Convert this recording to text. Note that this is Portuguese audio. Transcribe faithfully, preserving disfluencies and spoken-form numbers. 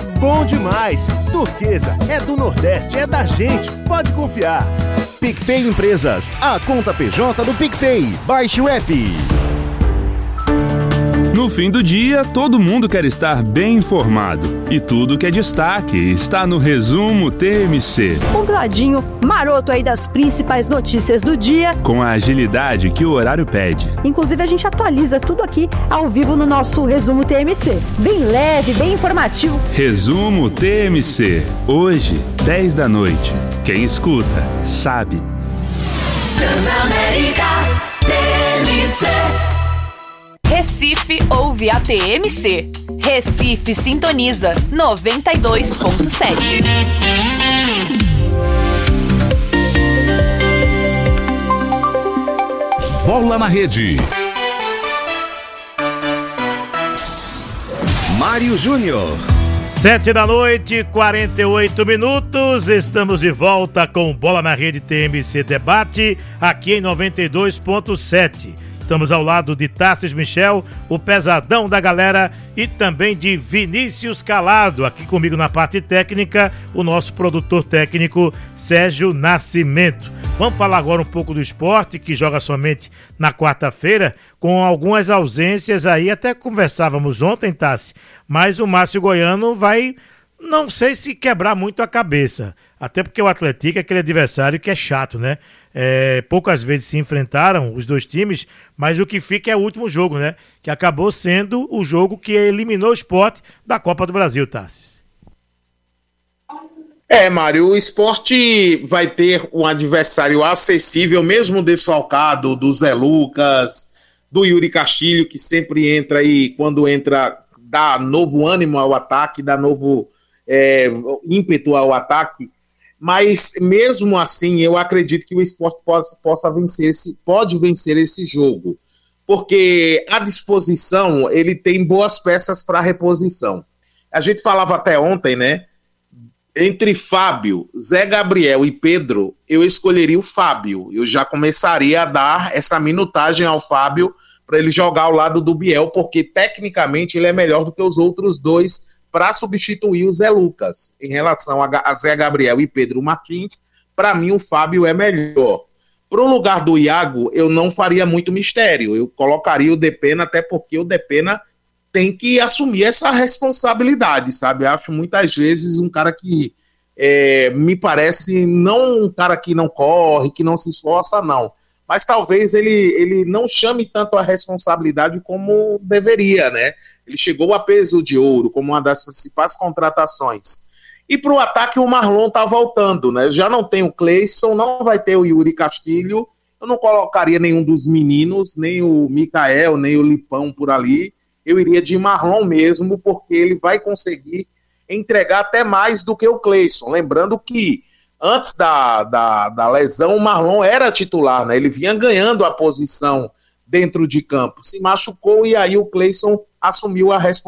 bom demais. Turquesa é do Nordeste, é da gente, pode confiar. PicPay Empresas, a conta P J do PicPay. Baixe o app. No fim do dia, todo mundo quer estar bem informado. E tudo que é destaque está no Resumo T M C. Compladinho, maroto aí das principais notícias do dia. Com a agilidade que o horário pede. Inclusive, a gente atualiza tudo aqui ao vivo no nosso Resumo T M C. Bem leve, bem informativo. Resumo T M C. Hoje, dez da noite. Quem escuta, sabe. Transamérica T M C. Recife ouve a T M C. Recife sintoniza noventa e dois ponto sete. Bola na Rede. Mário Júnior. Sete da noite, quarenta e oito minutos. Estamos de volta com Bola na Rede T M C Debate, aqui em noventa e dois ponto sete. Estamos ao lado de Tarsis Michel, o pesadão da galera, e também de Vinícius Calado, aqui comigo na parte técnica, o nosso produtor técnico Sérgio Nascimento. Vamos falar agora um pouco do esporte, que joga somente na quarta-feira, com algumas ausências aí, até conversávamos ontem, Tassi, mas o Márcio Goiano vai, não sei se quebrar muito a cabeça, até porque o Atlético é aquele adversário que é chato, né? É, poucas vezes se enfrentaram os dois times, mas o que fica é o último jogo, né? Que acabou sendo o jogo que eliminou o Sport da Copa do Brasil, Tassi. É, Mário, o Sport vai ter um adversário acessível, mesmo desfalcado, do Zé Lucas, do Yuri Castilho, que sempre entra aí, quando entra, dá novo ânimo ao ataque, dá novo é, ímpeto ao ataque. Mas mesmo assim, eu acredito que o Sport possa, possa vencer esse, pode vencer esse jogo, porque à disposição ele tem boas peças para reposição. A gente falava até ontem, né? Entre Fábio, Zé Gabriel e Pedro, eu escolheria o Fábio. Eu já começaria a dar essa minutagem ao Fábio para ele jogar ao lado do Biel, porque tecnicamente ele é melhor do que os outros dois para substituir o Zé Lucas. Em relação a Zé Gabriel e Pedro Martins, para mim o Fábio é melhor. Para o lugar do Iago, eu não faria muito mistério. Eu colocaria o Depena, até porque o Depena tem que assumir essa responsabilidade, sabe? Eu acho muitas vezes um cara que é, me parece não um cara que não corre, que não se esforça, não. Mas talvez ele, ele não chame tanto a responsabilidade como deveria, né? Ele chegou a peso de ouro como uma das principais contratações. E para o ataque o Marlon tá voltando, né? Já não tem o Cleison, não vai ter o Yuri Castilho. Eu não colocaria nenhum dos meninos, nem o Mikael, nem o Lipão por ali. Eu iria de Marlon mesmo, porque ele vai conseguir entregar até mais do que o Cleison. Lembrando que antes da, da, da lesão, o Marlon era titular, né? Ele vinha ganhando a posição dentro de campo. Se machucou e aí o Cleison assumiu a responsabilidade.